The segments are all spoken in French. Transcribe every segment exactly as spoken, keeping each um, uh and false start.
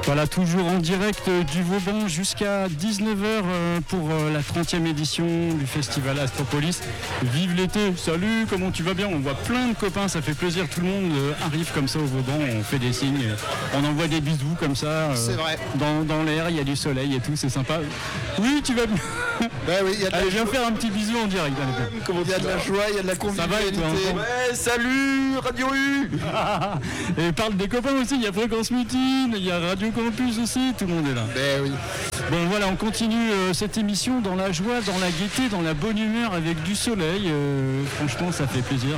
Voilà, toujours en direct du Vauban jusqu'à dix-neuf heures pour la trentième édition du festival Astropolis. Vive l'été, salut, comment tu vas bien? On voit plein de copains, ça fait plaisir, tout le monde arrive comme ça au Vauban, on fait des signes, on envoie des bisous comme ça. Euh, c'est vrai. Dans, dans l'air, il y a du soleil et tout, c'est sympa. Oui, tu vas bien. Ben oui, il y a de Allez, la viens joie. faire un petit bisou en direct. Allez, Il y a de la joie, il y a de la convivialité. Ça va et toi, Ouais, salut Radio U. Et parle des copains aussi, il y a Fréquence Mutine, il y a Radio Campus aussi, tout le monde est là. Ben oui. Bon voilà, on continue euh, cette émission dans la joie, dans la gaieté, dans la bonne humeur avec du soleil. Euh, franchement, ça fait plaisir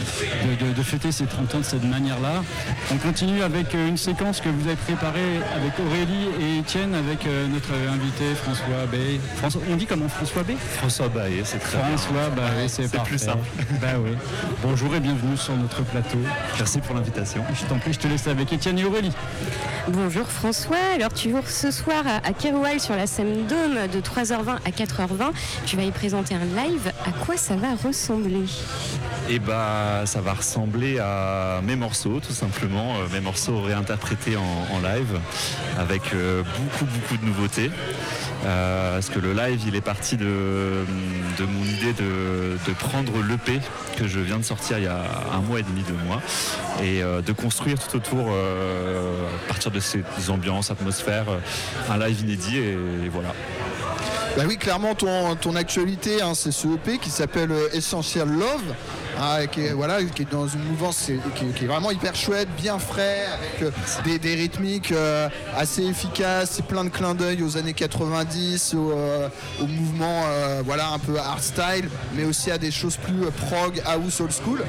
de, de, de fêter ces trente ans de cette manière-là. On continue avec euh, une séquence que vous avez préparée avec Aurélie et Étienne, avec euh, notre invité François Bay. François, on dit comment François Bay? François Baillet, c'est très François Bay, c'est parfait. plus simple. Bah oui. Bonjour et bienvenue sur notre plateau. Merci pour l'invitation. Je t'en prie, je te laisse avec Étienne et Aurélie. Bonjour François, alors tu ouvres ce soir à, à Keroual sur la scène Dôme de trois heures vingt à quatre heures vingt. Tu vas y présenter un live. À quoi ça va ressembler? Et bah ça va ressembler à mes morceaux tout simplement, euh, mes morceaux réinterprétés en, en live avec euh, beaucoup beaucoup de nouveautés. Euh, parce que le live il est parti de, de mon idée de, de prendre l'E P que je viens de sortir il y a un mois et demi, deux mois et euh, de construire tout autour euh, à partir de ces ambiances, atmosphères, un live inédit et, et voilà. Bah oui, clairement, ton, ton actualité, hein, c'est ce E P qui s'appelle euh, Essential Love, hein, qui, est, voilà, qui est dans une mouvance c'est, qui, qui est vraiment hyper chouette, bien frais, avec euh, des, des rythmiques euh, assez efficaces, c'est plein de clins d'œil aux années quatre-vingt-dix, au, euh, au mouvement euh, voilà, un peu hardstyle, mais aussi à des choses plus euh, prog, house, old school.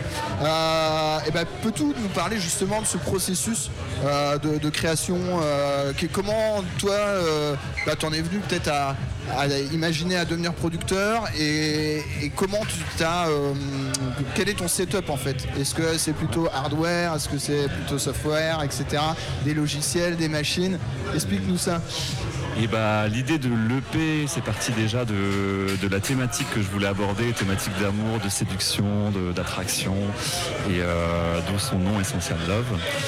Euh, et ben, peux-tu nous parler justement de ce processus euh, de, de création euh, qui, comment toi, euh, bah, t'en es venu peut-être à à imaginer à devenir producteur et, et comment tu t'as euh, quel est ton setup en fait? Est-ce que c'est plutôt hardware, est-ce que c'est plutôt software, etc., des logiciels, des machines? Explique-nous ça. Et bah, l'idée de l'E P, c'est parti déjà de, de la thématique que je voulais aborder, thématique d'amour, de séduction, de, d'attraction, et euh, d'où son nom Essential Love.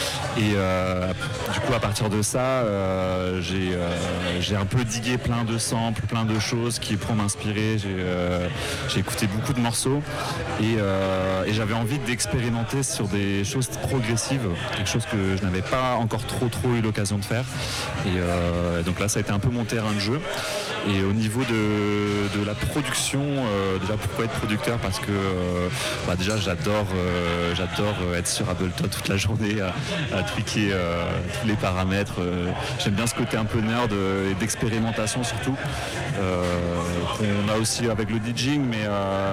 Et euh, du coup, à partir de ça, euh, j'ai, euh, j'ai un peu digué plein de samples, plein de choses qui pourront m'inspirer. J'ai, euh, j'ai écouté beaucoup de morceaux et, euh, et j'avais envie d'expérimenter sur des choses progressives, quelque chose que je n'avais pas encore trop trop eu l'occasion de faire. Et euh, donc là, ça a été un peu mon terrain de jeu. Et au niveau de, de la production, euh, déjà pourquoi être producteur? Parce que euh, bah déjà j'adore, euh, j'adore être sur Ableton toute la journée à, à tweaker euh, tous les paramètres. Euh, j'aime bien ce côté un peu nerd et d'expérimentation surtout. Euh, qu'on a aussi avec le DJing, mais,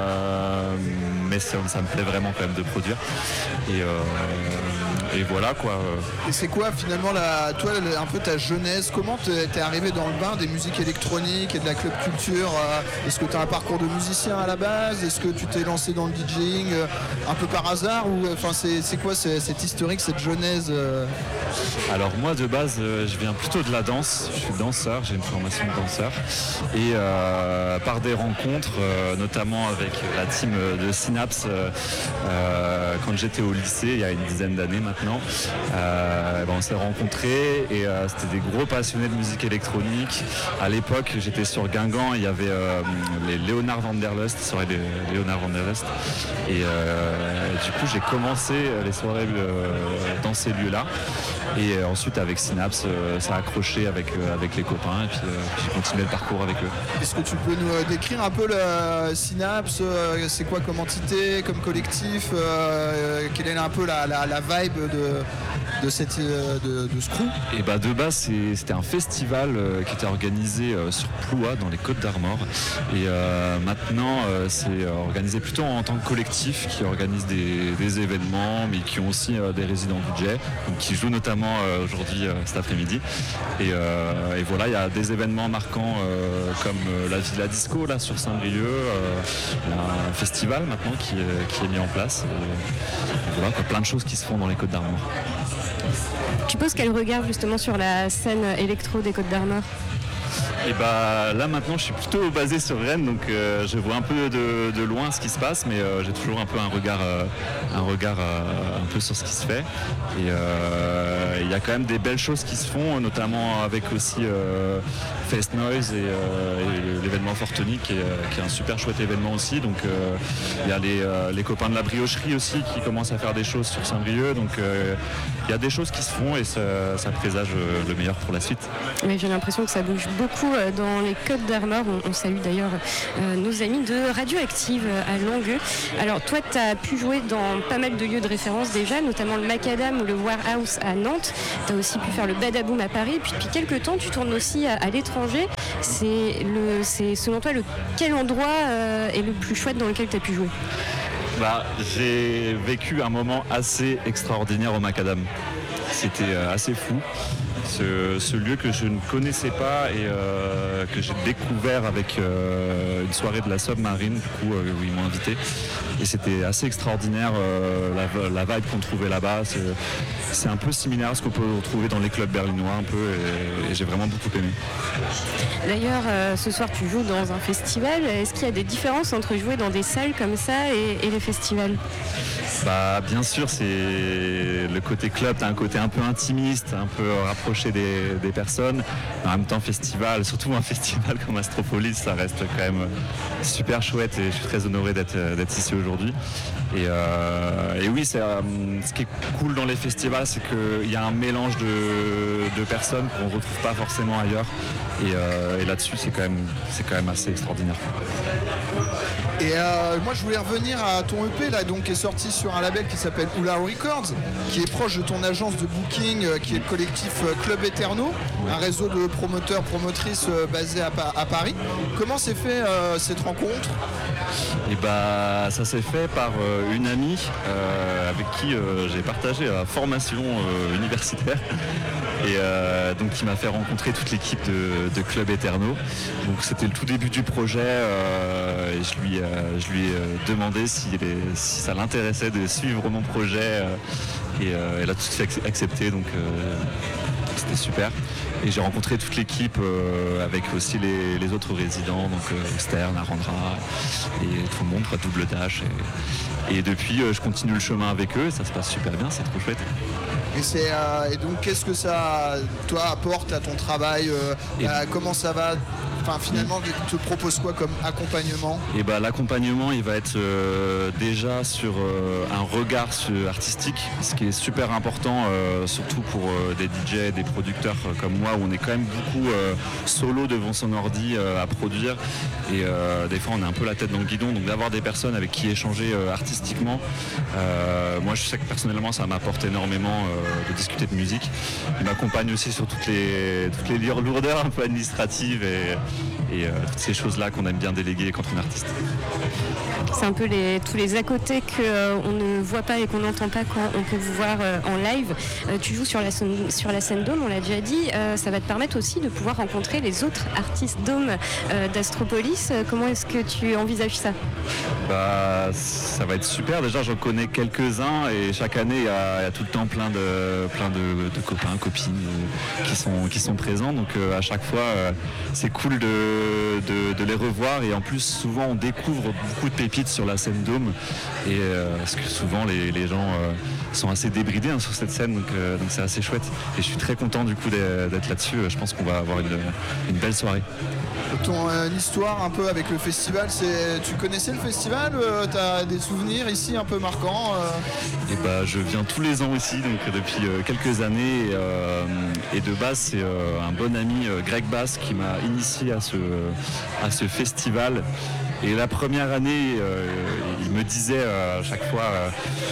euh, mais ça, ça me plaît vraiment quand même de produire. Et, euh, et voilà quoi. Et c'est quoi finalement la, toi un peu ta jeunesse? Comment t'es, t'es arrivé dans le bain des musiques électroniques et de la club culture? Est-ce que tu as un parcours de musicien à la base? Est-ce que tu t'es lancé dans le DJing un peu par hasard? Ou enfin c'est, c'est quoi c'est, cette historique, cette genèse? Alors moi de base je viens plutôt de la danse, je suis danseur, j'ai une formation de danseur et euh, par des rencontres euh, notamment avec la team de Synapse euh, quand j'étais au lycée il y a une dizaine d'années maintenant, euh, ben on s'est rencontrés et euh, c'était des gros passionnés de musique électronique. À l'époque j'étais sur Guingamp, il y avait euh, les Leonard van der Lust, soirée de Leonard van der Lust et euh, du coup j'ai commencé les soirées euh, dans ces lieux-là. Et euh, ensuite avec Synapse, euh, ça a accroché avec, euh, avec les copains et puis, euh, puis j'ai continué le parcours avec eux. Est-ce que tu peux nous euh, décrire un peu le Synapse? euh, C'est quoi comme entité, comme collectif? euh, Quelle est un peu la, la, la vibe de, de, cette, euh, de, de ce crew? Et bah de base c'est, c'était un festival euh, qui était organisé euh, sur Ploua dans les Côtes d'Armor et euh, maintenant euh, c'est organisé plutôt en tant que collectif qui organise des, des événements mais qui ont aussi euh, des résidents budget donc, qui jouent notamment euh, aujourd'hui euh, cet après-midi et, euh, et voilà il y a des événements marquants euh, comme euh, la Villa Disco là sur Saint-Brieuc, euh, un festival maintenant qui, euh, qui est mis en place et, et voilà quoi, plein de choses qui se font dans les Côtes d'Armor. Tu poses quel regard justement sur la scène électro des Côtes d'Armor? Et bah là maintenant je suis plutôt basé sur Rennes, donc euh, je vois un peu de, de loin ce qui se passe, mais euh, j'ai toujours un peu un regard, euh, un regard euh, un peu sur ce qui se fait. Et il euh, y a quand même des belles choses qui se font, notamment avec aussi euh, Fest Noise et, euh, et l'événement Fortony qui est, qui est un super chouette événement aussi. Donc il euh, y a les, euh, les copains de la briocherie aussi qui commencent à faire des choses sur Saint-Brieuc. Donc il euh, y a des choses qui se font et ça, ça présage le meilleur pour la suite. Mais j'ai l'impression que ça bouge beaucoup dans les Côtes d'Armor. On, on salue d'ailleurs euh, nos amis de Radioactive à Langueux. Alors toi, tu as pu jouer dans pas mal de lieux de référence déjà, notamment le Macadam ou le Warehouse à Nantes. Tu as aussi pu faire le Badaboom à Paris. Puis depuis quelques temps, tu tournes aussi à, à l'étranger. C'est, le, c'est selon toi, le, quel endroit euh, est le plus chouette dans lequel tu as pu jouer ? Bah, j'ai vécu un moment assez extraordinaire au Macadam. C'était euh, assez fou. Ce, ce lieu que je ne connaissais pas et euh, que j'ai découvert avec euh, une soirée de la Submarine, du coup, euh, où ils m'ont invité. Et c'était assez extraordinaire, euh, la, la vibe qu'on trouvait là-bas. C'est, c'est un peu similaire à ce qu'on peut retrouver dans les clubs berlinois un peu, et, et j'ai vraiment beaucoup aimé. D'ailleurs, euh, ce soir, tu joues dans un festival. Est-ce qu'il y a des différences entre jouer dans des salles comme ça et, et les festivals ? Bah, bien sûr, c'est le côté club, t'as un côté un peu intimiste, un peu rapproché des, des personnes. En même temps, festival, surtout un festival comme Astropolis, ça reste quand même super chouette et je suis très honoré d'être, d'être ici aujourd'hui. Et, euh, et oui, c'est, euh, ce qui est cool dans les festivals, c'est qu'il y a un mélange de, de personnes qu'on ne retrouve pas forcément ailleurs. Et, euh, et là-dessus, c'est quand même, c'est quand même assez extraordinaire. Et euh, moi je voulais revenir à ton E P là, donc, qui est sorti sur un label qui s'appelle Oula Records, qui est proche de ton agence de booking, euh, qui est le collectif euh, Club Eterno, ouais. Un réseau de promoteurs, promotrices euh, basés à, à Paris. Comment s'est fait euh, cette rencontre ? Et bah ça s'est fait par euh, une amie euh, avec qui euh, j'ai partagé la formation euh, universitaire. Et euh, donc qui m'a fait rencontrer toute l'équipe de, de Club Eterno. Donc c'était le tout début du projet euh, et je lui, euh, je lui ai demandé si, les, si ça l'intéressait de suivre mon projet euh, et euh, elle a tout de suite accepté, donc euh, c'était super. Et j'ai rencontré toute l'équipe euh, avec aussi les, les autres résidents, donc euh, Stern, Arandra et tout le monde, quoi, double tâche. Et, et depuis, euh, je continue le chemin avec eux, ça se passe super bien, c'est trop chouette. Et, c'est, euh, et donc, qu'est-ce que ça, toi, apporte à ton travail euh, et euh, comment ça va ? Enfin, finalement, tu te proposes quoi comme accompagnement ? Et bah, l'accompagnement, il va être euh, déjà sur euh, un regard sur, artistique, ce qui est super important, euh, surtout pour euh, des D J, des producteurs euh, comme moi, où on est quand même beaucoup euh, solo devant son ordi euh, à produire. Et euh, des fois, on a un peu la tête dans le guidon. Donc, d'avoir des personnes avec qui échanger euh, artistiquement, euh, moi, je sais que personnellement, ça m'apporte énormément euh, de discuter de musique. Il m'accompagne aussi sur toutes les, toutes les lourdeurs un peu administratives et et euh, toutes ces choses-là qu'on aime bien déléguer quand on est artiste. C'est un peu les, tous les à côté qu'on euh, ne voit pas et qu'on n'entend pas quand on peut vous voir euh, en live. Euh, tu joues sur la, sur la scène Dôme, on l'a déjà dit. Euh, ça va te permettre aussi de pouvoir rencontrer les autres artistes Dôme euh, d'Astropolis. Euh, comment est-ce que tu envisages ça ? Bah, ça va être super. Déjà, j'en connais quelques-uns et chaque année, il y a, il y a tout le temps plein de, plein de, de copains, copines euh, qui, sont, qui sont présents. Donc euh, à chaque fois, euh, c'est cool de, de, de les revoir. Et en plus, souvent, on découvre beaucoup de pépites sur la scène Dôme. Et euh, parce que souvent, les, les gens euh, sont assez débridés hein, sur cette scène. Donc, euh, donc c'est assez chouette. Et je suis très content du coup d'être là-dessus. Je pense qu'on va avoir une, une belle soirée. Ton euh, histoire un peu avec le festival, c'est, tu connaissais le festival euh, tu as des souvenirs ici un peu marquants euh... Et bah, je viens tous les ans ici, donc depuis euh, quelques années. Et, euh, et de base, c'est euh, un bon ami, euh, Greg Bass, qui m'a initié à ce, à ce festival. Et la première année, euh, il me disait euh, à chaque fois euh,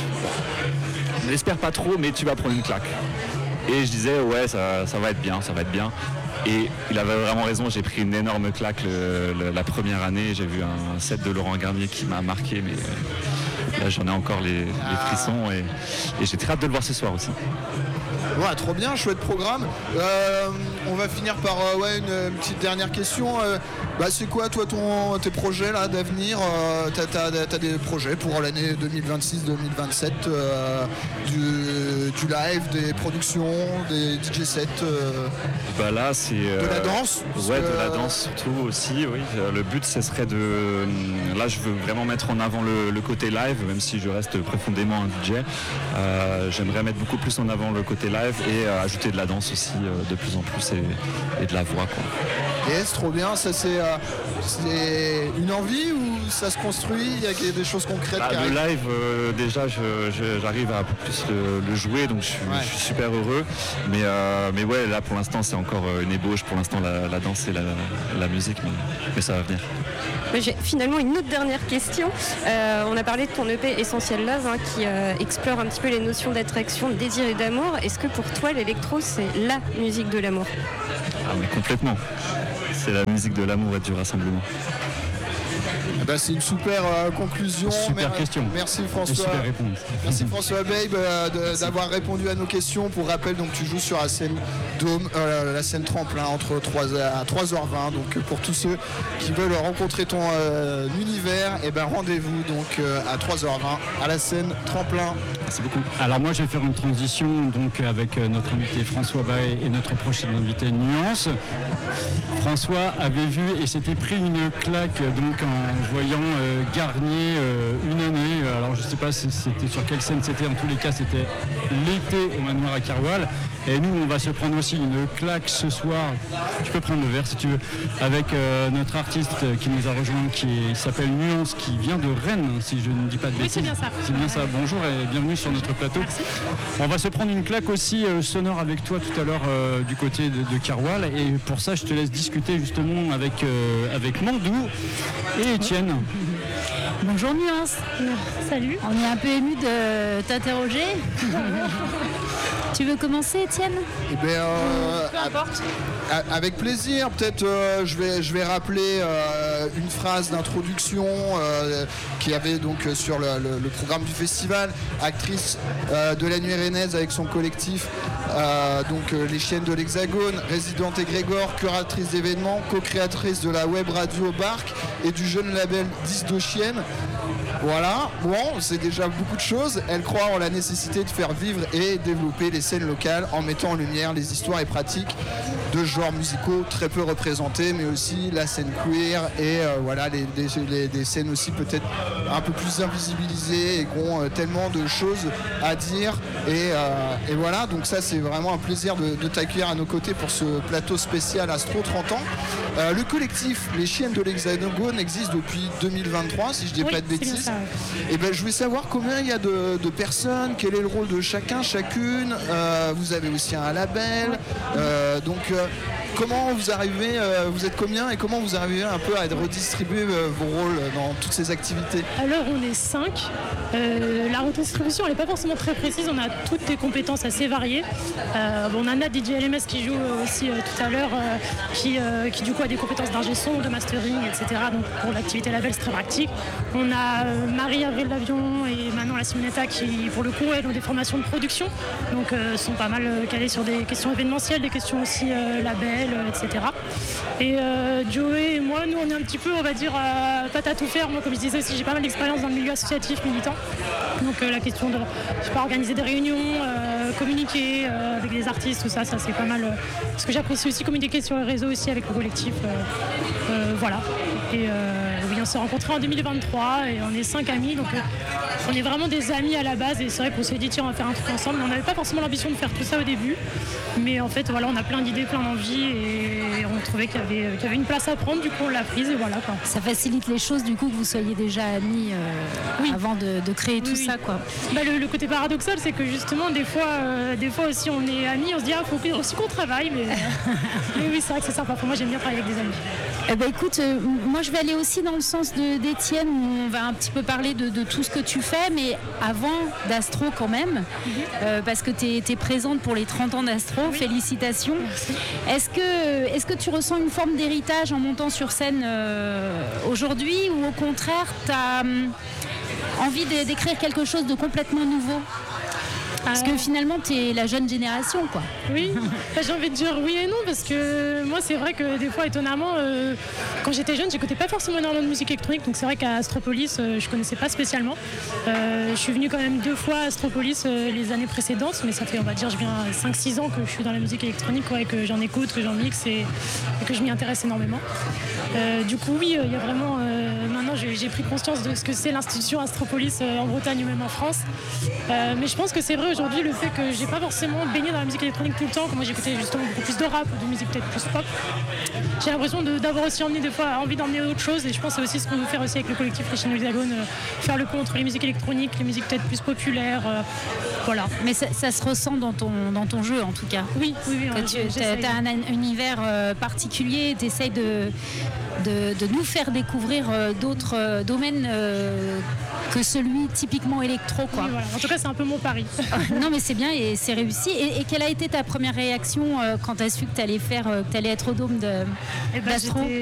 « N'espère pas trop, mais tu vas prendre une claque ». Et je disais « Ouais, ça, ça va être bien, ça va être bien ». Et il avait vraiment raison, j'ai pris une énorme claque le, le, la première année. J'ai vu un set de Laurent Garnier qui m'a marqué, mais là j'en ai encore les, les frissons et, et j'ai très hâte de le voir ce soir aussi. Ouais, trop bien, chouette programme. Euh, on va finir par euh, ouais, une, une petite dernière question. Euh, bah, c'est quoi toi ton, tes projets là, d'avenir euh, T'as, t'as, t'as des projets pour l'année deux mille vingt-six deux mille vingt-sept, euh, du, du live, des productions, des D J sets euh, bah là, c'est, euh, de la danse Ouais, de la euh, danse surtout aussi, oui. Le but, ce serait de... Là, je veux vraiment mettre en avant le, le côté live, même si je reste profondément un D J. Euh, j'aimerais mettre beaucoup plus en avant le côté live et euh, ajouter de la danse aussi euh, de plus en plus et, et de la voix, quoi. Yes, trop bien. Ça, c'est, euh, c'est une envie ou ça se construit? Il y a des choses concrètes bah, qui Le arrivent. live, euh, déjà, je, je, j'arrive à un peu plus le, le jouer, donc je suis, Ouais. je suis super heureux. Mais, euh, mais ouais, là, pour l'instant, c'est encore une ébauche. Pour l'instant, la, la danse et la, la musique, mais, mais ça va venir. J'ai finalement une autre dernière question. Euh, on a parlé de ton E P Essential Love hein, qui euh, explore un petit peu les notions d'attraction, de désir et d'amour. Est-ce que pour toi l'électro c'est la musique de l'amour? Ah mais complètement. C'est la musique de l'amour et du rassemblement. Eh ben, c'est une super euh, conclusion. Super Mer- question. Merci Et François. super réponse. Merci François Babe euh, de- d'avoir répondu à nos questions. Pour rappel, donc tu joues sur la scène Dôme, euh, la scène Tremplin entre trois à trois heures vingt. Donc pour tous ceux qui veulent rencontrer ton euh, univers, et ben rendez-vous donc euh, à trois heures vingt à la scène Tremplin. Merci beaucoup. Alors moi je vais faire une transition donc avec euh, notre invité François Bae et notre prochain invité Nuance. François avait vu et s'était pris une claque donc en voyant euh, Garnier euh, une année. Alors je sais pas si c'était sur quelle scène c'était, en tous les cas c'était l'été au Manoir à Carwal. Et nous on va se prendre aussi une claque ce soir. Tu peux prendre le verre si tu veux, avec euh, notre artiste qui nous a rejoint qui est- s'appelle Nuance, qui vient de Rennes si je ne dis pas de bêtises. c'est bien ça. C'est bien ça. Bonjour et bienvenue sur notre plateau. On va se prendre une claque aussi euh, sonore avec toi tout à l'heure euh, du côté de, de Carwal. Et pour ça, je te laisse discuter justement avec, euh, avec Mandou et Étienne. Bonjour Nuance. Salut. On est un peu ému de t'interroger. Tu veux commencer, Étienne? Eh ben, euh, Peu importe. a- avec plaisir. Peut-être euh, je vais je vais rappeler euh, une phrase d'introduction euh, qu'il y avait donc euh, sur le, le- le programme du festival. Actrice euh, de la nuit rennaise avec son collectif, euh, donc euh, les Chiennes de l'Hexagone, résidente égrégore, curatrice d'événements, co-créatrice de la web radio Bark et du jeune label dix de Chiennes. Voilà, bon, c'est déjà beaucoup de choses. Elle croit en la nécessité de faire vivre et développer les scènes locales en mettant en lumière les histoires et pratiques de genres musicaux très peu représentés, mais aussi la scène queer et euh, voilà, les, les- les- des scènes aussi peut-être un peu plus invisibilisées et qui ont euh, tellement de choses à dire. Et, euh, et voilà, donc ça c'est vraiment un plaisir de, de t'accueillir à nos côtés pour ce plateau spécial Astro trente ans. Euh, le collectif Les Chiennes de l'Hexagone existe depuis deux mille vingt-trois, si je dis Oui, pas de c'est bien bêtises. ça, ouais. Et ben, je voulais savoir combien il y a de, de personnes, quel est le rôle de chacun, chacune. Euh, vous avez aussi un label. Euh, donc, euh, comment vous arrivez, euh, vous êtes combien et comment vous arrivez un peu à redistribuer euh, vos rôles dans toutes ces activités? Alors on est cinq. Euh, la redistribution elle n'est pas forcément très précise, on a toutes des compétences assez variées. Euh, bon, on a Nat D J L M S qui joue euh, aussi euh, tout à l'heure, euh, qui, euh, qui du coup a des compétences d'ingé son, de mastering, et cetera. Donc pour l'activité label c'est très pratique. On a euh, Marie Avril Lavion et Manon La Simonetta qui pour le coup elles ont des formations de production, donc euh, sont pas mal euh, calées sur des questions événementielles, des questions aussi euh, label, euh, et cetera. Et euh, Joey et moi, nous on est un petit peu on va dire euh, pas à tout faire. Moi comme je disais aussi j'ai pas mal d'expérience dans le milieu associatif militant. Donc euh, la question de je sais pas, organiser des réunions, euh, communiquer euh, avec les artistes, tout ça, ça c'est pas mal. Euh, parce que j'apprécie aussi communiquer sur les réseaux aussi avec le collectif. Euh, euh, voilà. Et euh, oui, on s'est rencontrés en deux mille vingt-trois et on est cinq amis. Donc euh, on est vraiment des amis à la base. Et c'est vrai qu'on s'est dit tiens on va faire un truc ensemble. On n'avait pas forcément l'ambition de faire tout ça au début. Mais en fait voilà, on a plein d'idées, plein d'envies et on trouvait qu'il y avait, qu'il y avait une place à prendre. Du coup on l'a prise et voilà quoi. Ça facilite les choses du coup que vous soyez déjà amis euh, Oui. avant de, de créer tout Oui, oui. ça quoi. Bah, le, le côté paradoxal, c'est que justement, des fois, euh, des fois aussi, on est amis, on se dit, ah, faut aussi qu'on travaille, mais, mais oui, c'est vrai que c'est sympa. Pour moi, j'aime bien travailler avec des amis. Eh ben, écoute, euh, moi je vais aller aussi dans le sens de- d'Étienne, où on va un petit peu parler de, de tout ce que tu fais, mais avant d'Astro quand même, euh, parce que tu es présente pour les trente ans d'Astro, félicitations. Est-ce que, est-ce que tu ressens une forme d'héritage en montant sur scène euh, aujourd'hui, ou au contraire, tu as envie de- d'écrire quelque chose de complètement nouveau? Parce que finalement, tu es la jeune génération, quoi. Oui, bah, j'ai envie de dire oui et non, parce que moi, c'est vrai que des fois, étonnamment, euh, quand j'étais jeune, j'écoutais pas forcément énormément de musique électronique, donc c'est vrai qu'à Astropolis, euh, je connaissais pas spécialement. Euh, je suis venue quand même deux fois à Astropolis euh, les années précédentes, mais ça fait, on va dire, je viens cinq six ans que je suis dans la musique électronique, quoi, et que j'en écoute, que j'en mixe et, et que je m'y intéresse énormément. Euh, du coup, oui, il y a vraiment. Euh, maintenant, j'ai, j'ai pris conscience de ce que c'est l'institution Astropolis euh, en Bretagne ou même en France. Euh, mais je pense que c'est vrai aujourd'hui le fait que j'ai pas forcément baigné dans la musique électronique tout le temps, que moi j'écoutais justement beaucoup plus de rap ou de musique peut-être plus pop. J'ai l'impression de, d'avoir aussi emmené des fois envie d'emmener autre chose, et je pense que c'est aussi ce qu'on veut faire aussi avec le collectif Les Chinois Hexagone, euh, faire le pont entre les musiques électroniques, les musiques peut-être plus populaires. Euh, voilà. Mais ça, ça se ressent dans ton, dans ton jeu, en tout cas. Oui, oui, oui. Que tu as un, un univers euh, particulier, tu essayes de, de, de nous faire découvrir euh, d'autres euh, domaines euh, que celui typiquement électro, quoi. Oui, voilà. En tout cas, c'est un peu mon pari. Non, mais c'est bien et c'est réussi. Et, et quelle a été ta première réaction euh, quand tu as su que tu allais faire, euh, que tu allais être au Dôme de, Eh ben, d'Astro? j'étais,